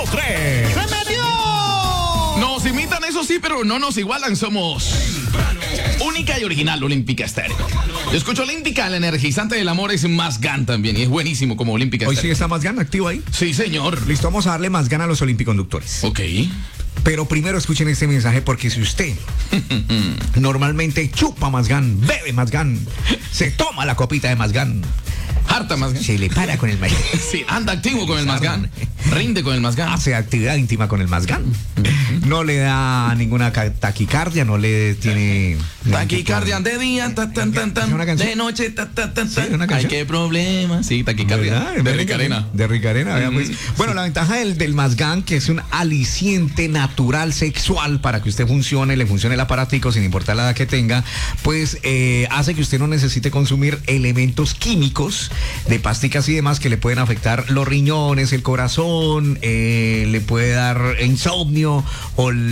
3. ¡Se metió! Nos imitan, eso sí, pero no nos igualan. Somos única y original Olímpica Estéreo. Yo escucho Olímpica, el energizante del amor es Mazgán también. Y es buenísimo como Olímpica Hoy Estéreo. sí está Mazgán activo ahí. Sí, señor. Listo, vamos a darle Mazgán a los olimpiconductores. Ok. Pero primero escuchen este mensaje, porque si usted normalmente chupa Mazgán, bebe Mazgán, se toma la copita de Mazgán, Harta Mazgán. se le para con el Mazgán, Sí, anda activo con el Mazgán. Rinde con el Mazgán. hace actividad íntima con el Mazgán, no le da ninguna taquicardia, no le tiene Taquicardia de día, ta, tan, tan, tan. ¿Una canción? De noche, ta, ta, tan, Sí, tan. una Ay, canción. qué problema. Sí, taquicardia. ¿verdad? De Ricarena. De Ricarena, vea, pues. Bueno, la ventaja del Mazgán, que es un aliciente natural sexual para que usted funcione, le funcione el aparatico sin importar la edad que tenga, pues hace que usted no necesite consumir elementos químicos de pasticas y demás que le pueden afectar los riñones, el corazón, le puede dar insomnio o